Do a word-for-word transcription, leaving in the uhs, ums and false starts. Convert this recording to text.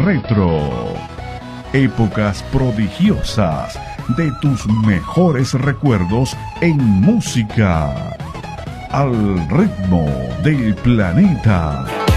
Retro. Épocas prodigiosas de tus mejores recuerdos en música. Al ritmo del planeta.